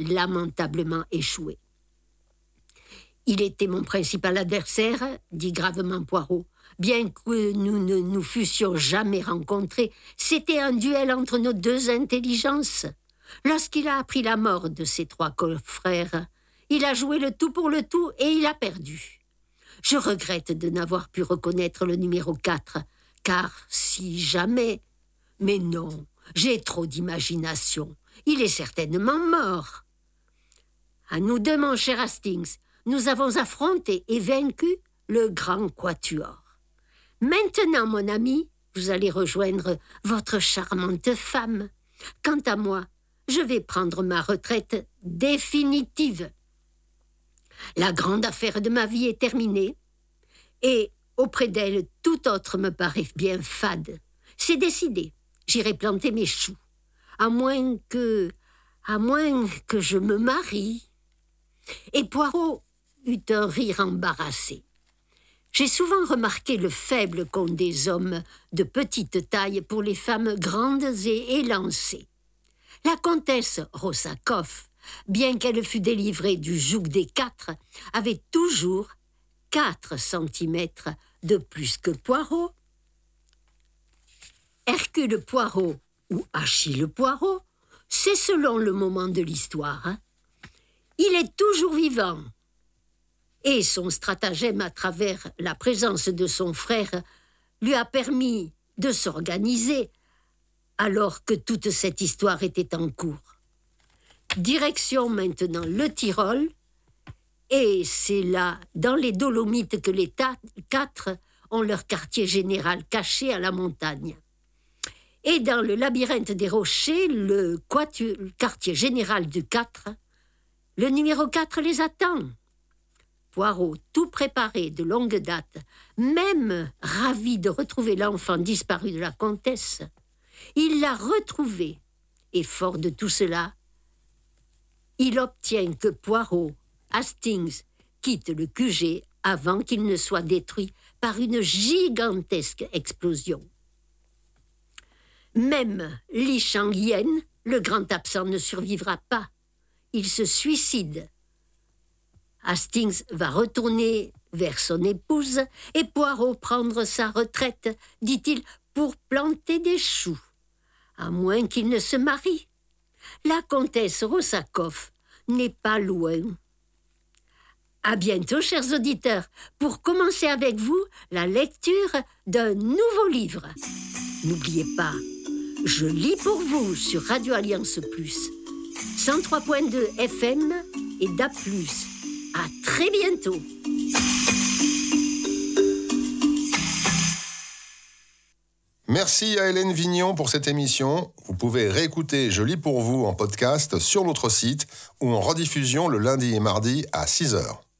lamentablement échoué. « Il était mon principal adversaire, dit gravement Poirot. Bien que nous ne nous fussions jamais rencontrés, c'était un duel entre nos deux intelligences. Lorsqu'il a appris la mort de ses 3 confrères, il a joué le tout pour le tout et il a perdu. Je regrette de n'avoir pu reconnaître le numéro 4, car si jamais... Mais non, j'ai trop d'imagination. Il est certainement mort. À nous deux, mon cher Hastings, nous avons affronté et vaincu le grand quatuor. Maintenant, mon ami, vous allez rejoindre votre charmante femme. Quant à moi, je vais prendre ma retraite définitive. La grande affaire de ma vie est terminée, et auprès d'elle, tout autre me paraît bien fade. C'est décidé, j'irai planter mes choux, à moins que je me marie. Et Poirot eut un rire embarrassé. J'ai souvent remarqué le faible qu'ont des hommes de petite taille pour les femmes grandes et élancées. La comtesse Rosakoff, bien qu'elle fût délivrée du joug des 4, avait toujours 4 centimètres de plus que Poirot. Hercule Poirot ou Achille Poirot, c'est selon le moment de l'histoire. Il est toujours vivant. Et son stratagème à travers la présence de son frère lui a permis de s'organiser alors que toute cette histoire était en cours. Direction maintenant le Tyrol, et c'est là, dans les Dolomites, que les 4 ont leur quartier général caché à la montagne. Et dans le labyrinthe des rochers, le quartier général du 4, le numéro 4 les attend. Poirot, tout préparé de longue date, même ravi de retrouver l'enfant disparu de la comtesse, il l'a retrouvé, et fort de tout cela, il obtient que Poirot, Hastings, quitte le QG avant qu'il ne soit détruit par une gigantesque explosion. Même Li Chang-yen, le grand absent, ne survivra pas. Il se suicide. Hastings va retourner vers son épouse et Poirot prendre sa retraite, dit-il, pour planter des choux, à moins qu'il ne se marie. La comtesse Rosakoff n'est pas loin. À bientôt, chers auditeurs, pour commencer avec vous la lecture d'un nouveau livre. N'oubliez pas, je lis pour vous sur Radio Alliance Plus, 103.2 FM et DAB+. À très bientôt. Merci à Hélène Vignon pour cette émission. Vous pouvez réécouter Je lis pour vous en podcast sur notre site ou en rediffusion le lundi et mardi à 6h.